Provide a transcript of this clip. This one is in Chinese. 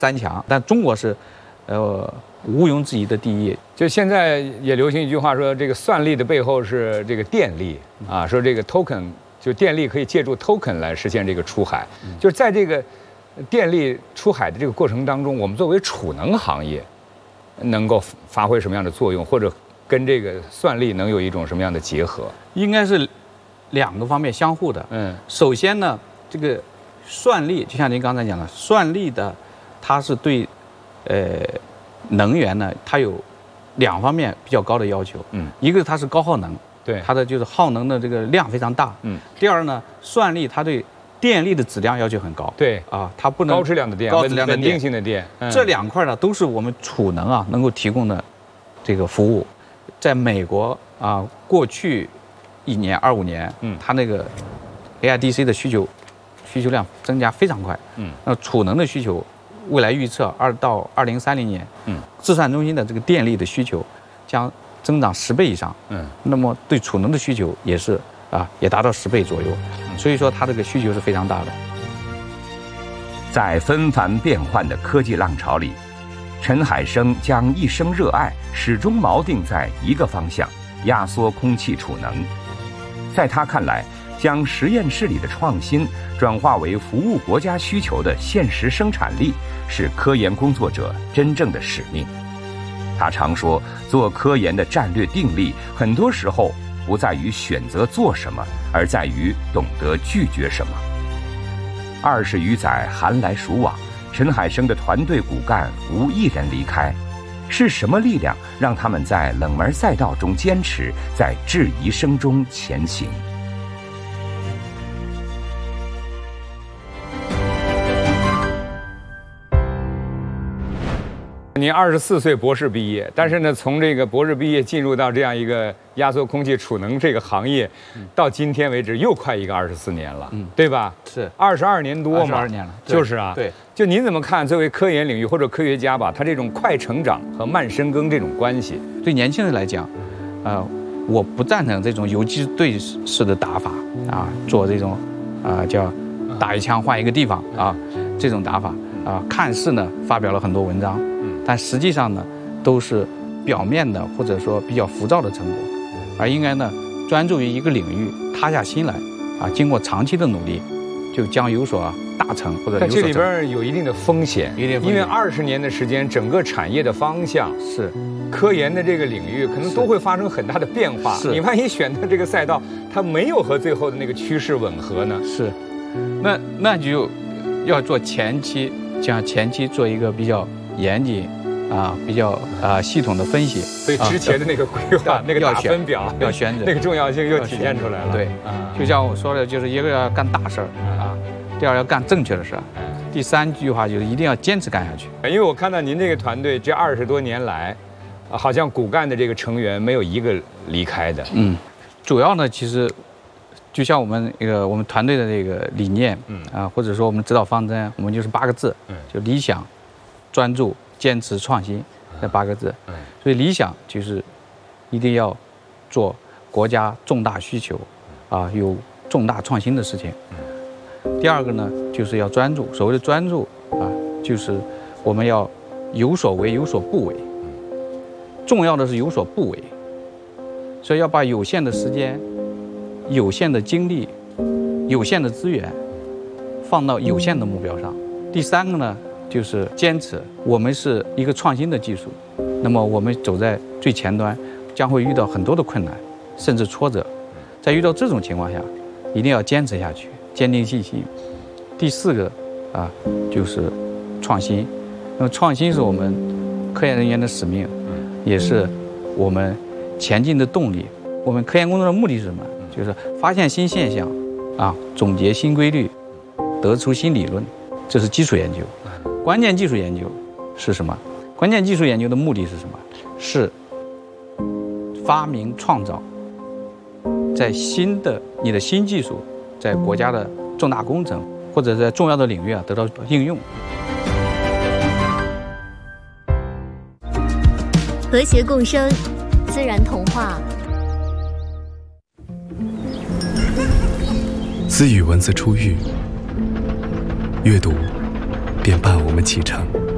3强，但中国是，毋庸置疑的第一。 就现在也流行一句话说，这个算力的背后是这个电力啊，说这个 token 就电力可以借助 token 来实现这个出海，就是在这个电力出海的这个过程当中，我们作为储能行业，能够发挥什么样的作用，或者跟这个算力能有一种什么样的结合？ 应该是2个方面相互的。首先呢，这个算力就像您刚才讲的，算力的它是对能源呢，它有2方面比较高的要求。一个它是高耗能， 对， 它的就是耗能的这个量非常大。第二呢，算力它对电力的质量要求很高。 对啊，它不能高质量的电，稳定性的电。 这2块呢，都是我们储能啊能够提供的这个服务。在美国啊，过去1年、25年，它那个 AIDC 的需求量增加非常快。那储能的需求，未来预测到2030年，计算中心的这个电力的需求将增长10倍以上。那么对储能的需求也是也达到10倍左右。所以说它这个需求是非常大的。 在纷繁变幻的科技浪潮里，陈海生将一生热爱始终锚定在一个方向：压缩空气储能。在他看来，将实验室里的创新转化为服务国家需求的现实生产力，是科研工作者真正的使命。他常说，做科研的战略定力，很多时候不在于选择做什么，而在于懂得拒绝什么。20余载寒来暑往，陈海生的团队骨干无一人离开。是什么力量让他们在冷门赛道中坚持，在质疑声中前行？ 您24岁博士毕业，但是呢，从这个博士毕业进入到这样一个压缩空气储能这个行业，到今天为止又快一个24年了，对吧？ 是 22年多嘛， 22年了， 就是啊。 对， 就您怎么看作为科研领域或者科学家吧，他这种快成长和慢深耕这种关系？ 对年轻人来讲，我不赞成这种游击队式的打法做这种叫打一枪换一个地方这种打法看似呢发表了很多文章。但实际上呢，都是表面的或者说比较浮躁的成果，而应该呢专注于一个领域，塌下心来经过长期的努力，就将有所大成或者有所成。 但这里边有一定的风险，因为20年的时间，整个产业的方向是科研的这个领域，可能都会发生很大的变化。你万一选的这个赛道，它没有和最后的那个趋势吻合呢？ 是，那就要做前期做一个比较严谨比较系统的分析， 所以之前的那个规划、那个打分表要选择， 那个重要性又体现出来了。 对，就像我说的，就是一个要干大事儿第二要干正确的事儿，第3句话就是一定要坚持干下去。 因为我看到您这个团队这20多年来，好像骨干的这个成员没有一个离开的。 主要呢，其实就像我们团队的这个理念或者说我们指导方针，我们就是8个字，就理想、专注、坚持、创新这8个字。所以理想就是一定要做国家重大需求有重大创新的事情。第2个呢，就是要专注。所谓的专注就是我们要有所为有所不为。重要的是有所不为，所以要把有限的时间、有限的精力、有限的资源放到有限的目标上。第3个呢，就是坚持。我们是一个创新的技术，那么我们走在最前端，将会遇到很多的困难，甚至挫折。在遇到这种情况下，一定要坚持下去，坚定信心。第4个就是创新。那么创新是我们科研人员的使命，也是我们前进的动力。我们科研工作的目的是什么？就是发现新现象总结新规律，得出新理论，这是基础研究。关键技术研究是什么？关键技术研究的目的是什么？是发明创造，在你的新技术在国家的重大工程或者在重要的领域得到应用。 和谐共生，自然童话。 私语文字出狱，阅读便伴我们启程。